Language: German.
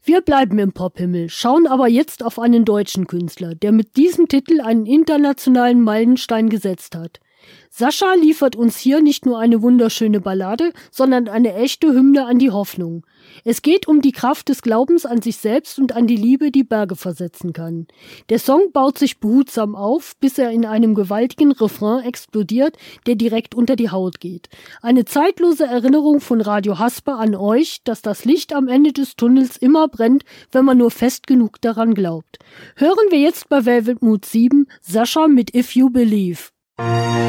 Wir bleiben im Pophimmel, schauen aber jetzt auf einen deutschen Künstler, der mit diesem Titel einen internationalen Meilenstein gesetzt hat. Sascha liefert uns hier nicht nur eine wunderschöne Ballade, sondern eine echte Hymne an die Hoffnung. Es geht um die Kraft des Glaubens an sich selbst und an die Liebe, die Berge versetzen kann. Der Song baut sich behutsam auf, bis er in einem gewaltigen Refrain explodiert, der direkt unter die Haut geht. Eine zeitlose Erinnerung von Radio Hasper an euch, dass das Licht am Ende des Tunnels immer brennt, wenn man nur fest genug daran glaubt. Hören wir jetzt bei Velvet Mood 7 Sascha mit If You Believe.